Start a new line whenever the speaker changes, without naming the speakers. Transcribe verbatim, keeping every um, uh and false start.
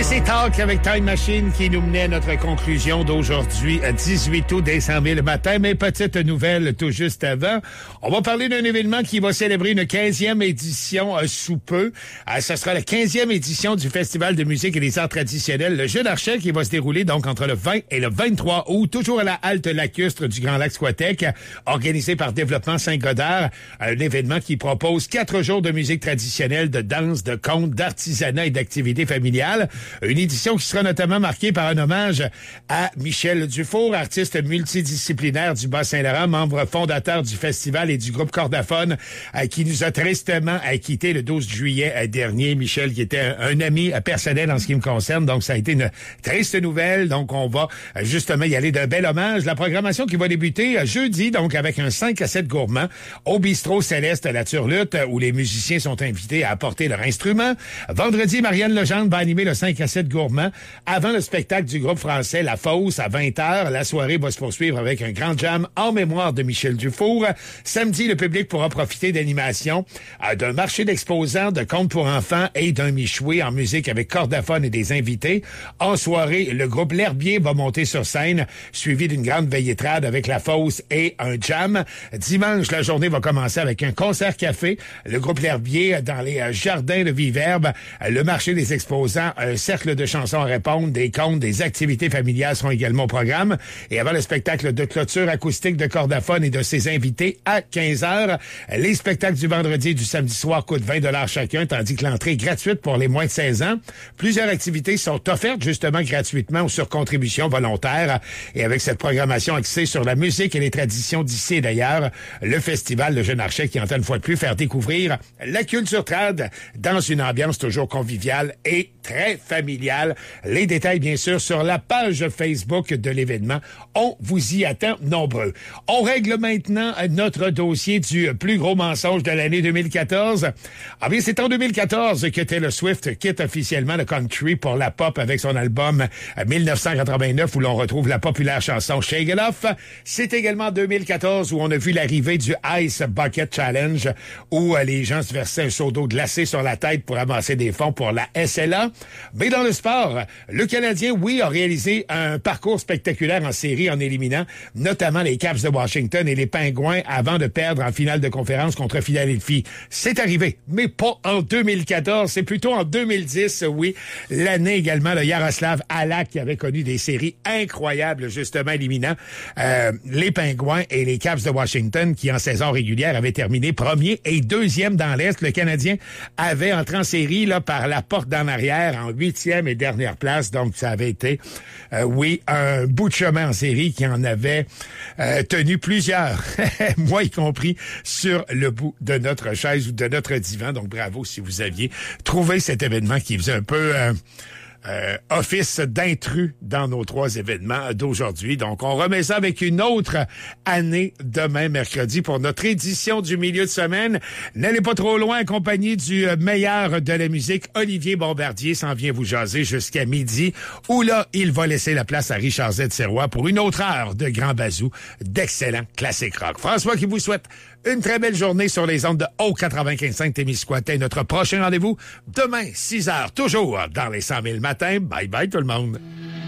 C'est Talk avec Time Machine qui nous menait à notre conclusion d'aujourd'hui, dix-huit août, dès cent mille le matin. Mais petite nouvelle tout juste avant, on va parler d'un événement qui va célébrer une quinzième édition euh, sous peu. Euh, ce sera la quinzième édition du Festival de musique et des arts traditionnels, le Jeu d'Archet, qui va se dérouler donc entre le vingt et le vingt-trois août, toujours à la halte lacustre du Grand Lac Squatec, organisé par Développement Saint-Godard. Un événement qui propose quatre jours de musique traditionnelle, de danse, de contes, d'artisanat et d'activités familiales. Une édition qui sera notamment marquée par un hommage à Michel Dufour, artiste multidisciplinaire du Bas-Saint-Laurent, membre fondateur du festival et du groupe Cordaphone, euh, qui nous a tristement euh, quitté le douze juillet euh, dernier. Michel, qui était un, un ami euh, personnel en ce qui me concerne, donc ça a été une triste nouvelle. Donc on va euh, justement y aller d'un bel hommage. La programmation qui va débuter euh, jeudi, donc avec un cinq à sept gourmands au bistrot Céleste à la Turlutte, où les musiciens sont invités à apporter leur instrument. Vendredi, Marianne Legendre va animer le cinq à sept gourmands avant le spectacle du groupe français La Fosse à vingt heures. La soirée va se poursuivre avec un grand jam en mémoire de Michel Dufour. Samedi, le public pourra profiter d'animations, euh, d'un marché d'exposants, de contes pour enfants et d'un michoué en musique avec cordaphone et des invités. En soirée, le groupe L'Herbier va monter sur scène, suivi d'une grande veillée trad avec La Fosse et un jam. Dimanche, la journée va commencer avec un concert café. Le groupe L'Herbier dans les euh, jardins de Viverbe. Euh, le marché des exposants, un cercle de chansons à répondre, des contes, des activités familiales seront également au programme. Et avant le spectacle de clôture acoustique de cordaphone et de ses invités à quinze heures, les spectacles du vendredi et du samedi soir coûtent vingt dollars chacun, tandis que l'entrée est gratuite pour les moins de seize ans. Plusieurs activités sont offertes justement gratuitement ou sur contribution volontaire. Et avec cette programmation axée sur la musique et les traditions d'ici et d'ailleurs, le festival Le Jeu d'Archet qui entend une fois de plus faire découvrir la culture trad dans une ambiance toujours conviviale et très familiale. Les détails, bien sûr, sur la page Facebook de l'événement. On vous y attend nombreux. On règle maintenant notre dossier du plus gros mensonge de l'année deux mille quatorze. Ah bien, c'est en deux mille quatorze que Taylor Swift quitte officiellement le country pour la pop avec son album mille neuf cent quatre-vingt-neuf où l'on retrouve la populaire chanson Shake It Off. C'est également en deux mille quatorze où on a vu l'arrivée du Ice Bucket Challenge où les gens se versaient un seau d'eau glacée sur la tête pour amasser des fonds pour la S L A. Mais dans le sport, le Canadien, oui, a réalisé un parcours spectaculaire en série en éliminant notamment les Caps de Washington et les Pingouins avant de perdre en finale de conférence contre Philadelphie. C'est arrivé, mais pas en deux mille quatorze, c'est plutôt en deux mille dix, oui. L'année également de Yaroslav Halak qui avait connu des séries incroyables, justement éliminant euh, les Pingouins et les Caps de Washington qui, en saison régulière, avaient terminé premier et deuxième dans l'Est. Le Canadien avait entré en série là par la porte d'en arrière en huitième et dernière place. Donc, ça avait été, euh, oui, un bout de chemin en série qui en avait euh, tenu plusieurs, moi y compris, sur le bout de notre chaise ou de notre divan. Donc, bravo si vous aviez trouvé cet événement qui faisait un peu... Euh, Euh, office d'intrus dans nos trois événements d'aujourd'hui. Donc, on remet ça avec une autre année demain, mercredi, pour notre édition du milieu de semaine. N'allez pas trop loin, accompagné du meilleur de la musique. Olivier Bombardier s'en vient vous jaser jusqu'à midi, où là, il va laisser la place à Richard Z. Serrois pour une autre heure de Grand Bazou, d'excellents classiques rock. François qui vous souhaite une très belle journée sur les ondes de Haut quatre-vingt-quinze virgule cinq Témiscouata. Notre prochain rendez-vous, demain, six heures, toujours dans les cent mille matins. Bye bye tout le monde.